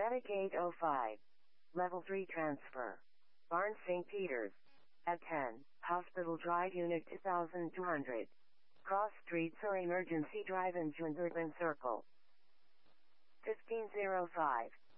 Medic 805. Level 3 transfer. Barnes St. Peters. At 10, Hospital Drive Unit 2200. Cross streets or Emergency Drive in June Urban Circle. 1505.